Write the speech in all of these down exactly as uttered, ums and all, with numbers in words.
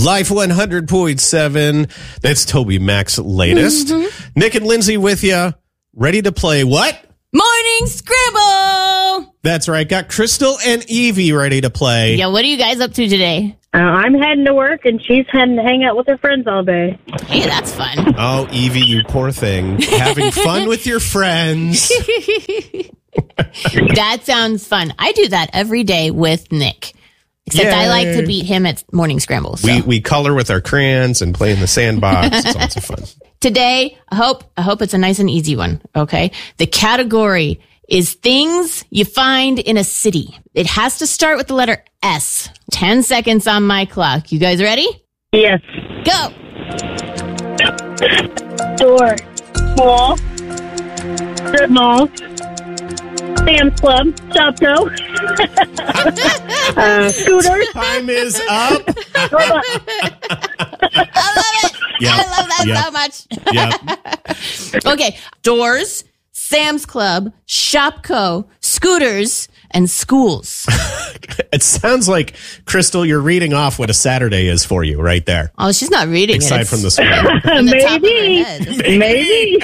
Life one hundred point seven. That's Toby Mac's latest. Mm-hmm. Nick and Lindsay with you. Ready to play what? Morning Scramble. That's right. Got Crystal and Evie ready to play. Yeah, what are you guys up to today? Uh, I'm heading to work, and she's heading to hang out with her friends all day. Hey, that's fun. Oh, Evie, you poor thing. Having fun with your friends. That sounds fun. I do that every day with Nick. Except Yay. I like to beat him at Morning Scramble. So. We we color with our crayons and play in the sandbox. It's lots of fun. Today, I hope I hope it's a nice and easy one, okay? The category is things you find in a city. It has to start with the letter S. Ten seconds on my clock. You guys ready? Yes. Go. Door. Mall. Strip mall. Sam's Club. Shopko. uh, scooter. Time is up. I love it. Yep. I love that yep. so much. Yep. Okay. Doors, Sam's Club, Shopko, scooters, and schools. It sounds like, Crystal, you're reading off what a Saturday is for you right there. Oh, she's not reading Aside it. Aside from the school. Maybe. Maybe.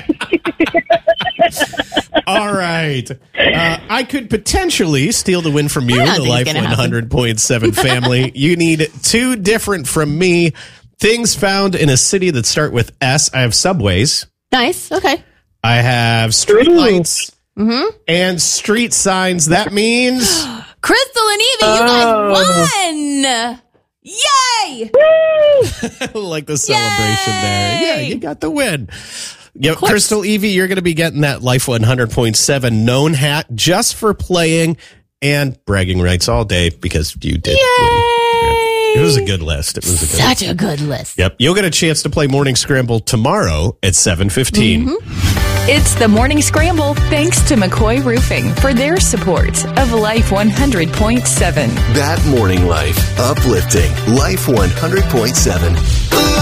All right. Uh, I could potentially steal the win from you, the Life one hundred point seven family. You need two different from me. Things found in a city that start with S. I have subways. Nice. Okay. I have street lights mm-hmm. and street signs. That means... Crystal and Evie, you oh. guys won! Yay! Like the celebration Yay! there. Yeah, you got the win. Yeah, Crystal, Evie, you're going to be getting that Life one hundred point seven known hat just for playing and bragging rights all day because you did. Yay! It was a good list. It was a good Such list. a good list. Yep. You'll get a chance to play Morning Scramble tomorrow at seven fifteen. Mm-hmm. It's the Morning Scramble thanks to McCoy Roofing for their support of Life one hundred point seven. That morning life. Uplifting. Life one hundred point seven.